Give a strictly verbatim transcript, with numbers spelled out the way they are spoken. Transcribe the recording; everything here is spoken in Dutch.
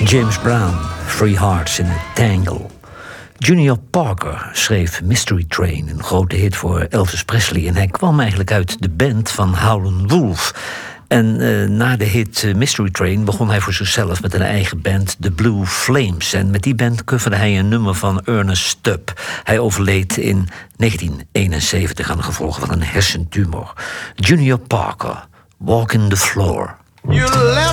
James Brown, Three Hearts in a Tangle. Junior Parker schreef Mystery Train, een grote hit voor Elvis Presley. En hij kwam eigenlijk uit de band van Howlin' Wolf. En uh, na de hit uh, Mystery Train begon hij voor zichzelf met een eigen band, The Blue Flames. En met die band coverde hij een nummer van Ernest Stubb. Hij overleed in negentien eenenzeventig aan de gevolgen van een hersentumor. Junior Parker, Walking the Floor. You left